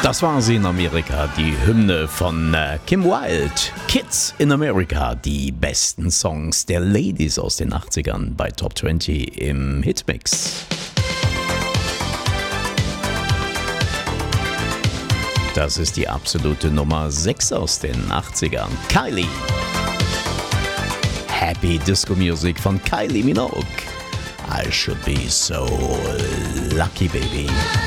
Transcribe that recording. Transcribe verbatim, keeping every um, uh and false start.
Das war sie in Amerika, die Hymne von äh, Kim Wilde. Kids in America, die besten Songs der Ladies aus den achtzigern bei Top zwanzig im Hitmix. Das ist die absolute Nummer sechs aus den achtzigern. Kylie. Happy Disco Music von Kylie Minogue. I should be so lucky, baby.